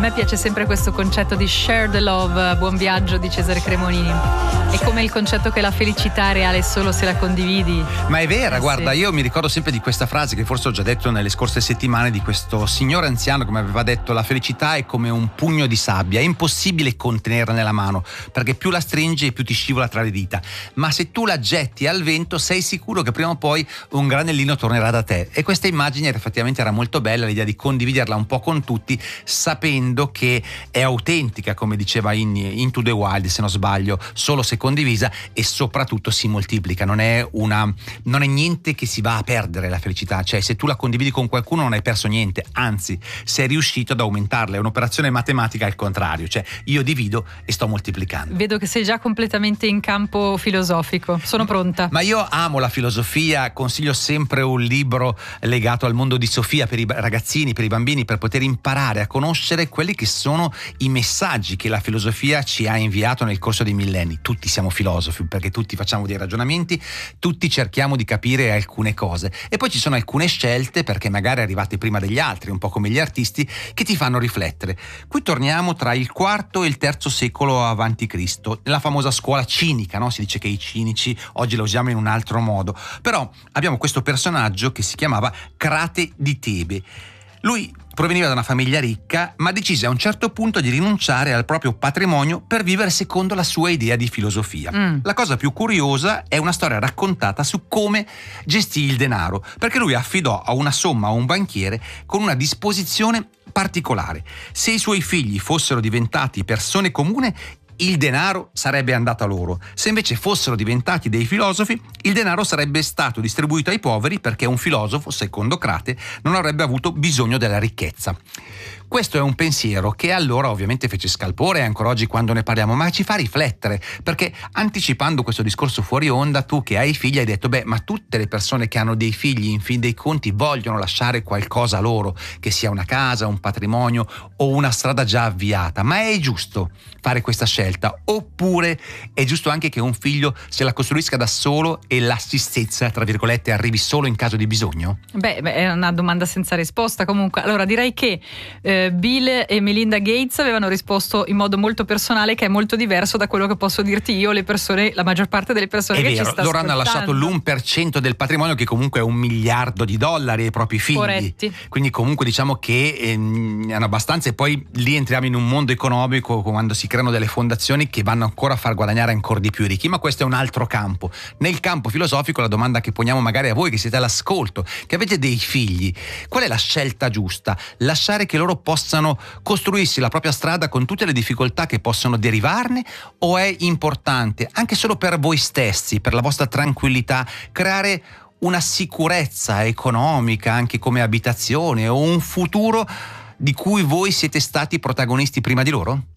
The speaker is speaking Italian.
me piace sempre questo concetto di share the love, buon viaggio di Cesare Cremonini. È come il concetto che la felicità è reale solo se la condividi. Ma è vera, guarda, sì. Io mi ricordo sempre di questa frase che forse ho già detto nelle scorse settimane, di questo signore anziano che mi aveva detto: la felicità è come un pugno di sabbia, è impossibile contenerla nella mano, perché più la stringi più ti scivola tra le dita, ma se tu la getti al vento sei sicuro che prima o poi un granellino tornerà da te. E questa immagine effettivamente era molto bella, l'idea di condividerla un po' con tutti, sapendo che è autentica, come diceva Into the Wild, se non sbaglio, solo se condivisa, e soprattutto si moltiplica. Non è niente che si va a perdere la felicità, cioè se tu la condividi con qualcuno non hai perso niente, anzi sei riuscito ad aumentarla. È un'operazione matematica al contrario, cioè io divido e sto moltiplicando. Vedo che sei già completamente in campo filosofico, sono pronta. Ma io amo la filosofia, consiglio sempre un libro legato al mondo di Sofia per i ragazzini, per i bambini, per poter imparare a conoscere quelli che sono i messaggi che la filosofia ci ha inviato nel corso dei millenni. Tutti siamo filosofi perché tutti facciamo dei ragionamenti, tutti cerchiamo di capire alcune cose, e poi ci sono alcune scelte, perché magari arrivate prima degli altri, un po' come gli artisti, che ti fanno riflettere. Qui torniamo tra il IV e il III secolo avanti Cristo, nella famosa scuola cinica, no? Si dice che i cinici oggi la usiamo in un altro modo, però abbiamo questo personaggio che si chiamava Crate di Tebe. Lui proveniva da una famiglia ricca, ma decise a un certo punto di rinunciare al proprio patrimonio per vivere secondo la sua idea di filosofia. La cosa più curiosa è una storia raccontata su come gestì il denaro, perché lui affidò a una somma a un banchiere con una disposizione particolare: se i suoi figli fossero diventati persone comuni, il denaro sarebbe andato a loro; se invece fossero diventati dei filosofi, il denaro sarebbe stato distribuito ai poveri, perché un filosofo, secondo Crate, non avrebbe avuto bisogno della ricchezza. Questo è un pensiero che allora ovviamente fece scalpore, ancora oggi quando ne parliamo, ma ci fa riflettere, perché anticipando questo discorso fuori onda, tu che hai figli hai detto: beh, ma tutte le persone che hanno dei figli in fin dei conti vogliono lasciare qualcosa a loro, che sia una casa, un patrimonio o una strada già avviata. Ma è giusto fare questa scelta, oppure è giusto anche che un figlio se la costruisca da solo e l'assistenza, tra virgolette, arrivi solo in caso di bisogno? Beh, è una domanda senza risposta. Comunque, allora direi che Bill e Melinda Gates avevano risposto in modo molto personale, che è molto diverso da quello che posso dirti io, la maggior parte delle persone che ci sta loro ascoltando. hanno lasciato l'1% del patrimonio, che comunque è $1 miliardo ai propri figli. Poretti. Quindi comunque diciamo che hanno abbastanza, e poi lì entriamo in un mondo economico quando si creano delle fondazioni che vanno ancora a far guadagnare ancora di più i ricchi, ma questo è un altro campo. Nel campo filosofico la domanda che poniamo magari a voi che siete all'ascolto, che avete dei figli: qual è la scelta giusta? Lasciare che loro possano costruirsi la propria strada con tutte le difficoltà che possono derivarne, o è importante, anche solo per voi stessi, per la vostra tranquillità, creare una sicurezza economica anche come abitazione, o un futuro di cui voi siete stati protagonisti prima di loro?